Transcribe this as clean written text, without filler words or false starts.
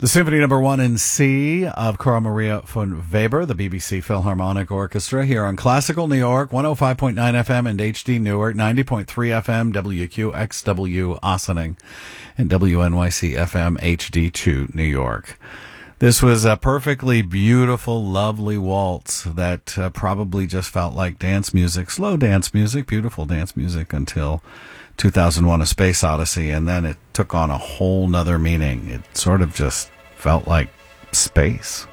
The Symphony Number 1 in C of Carl Maria von Weber, the BBC Philharmonic Orchestra, here on Classical New York, 105.9 FM and HD Newark, 90.3 FM, WQXW Ossining, and WNYC FM HD2 New York. This was a perfectly beautiful, lovely waltz that probably just felt like dance music, slow dance music, beautiful dance music until 2001: A Space Odyssey, and then it took on a whole nother meaning. It sort of just felt like space.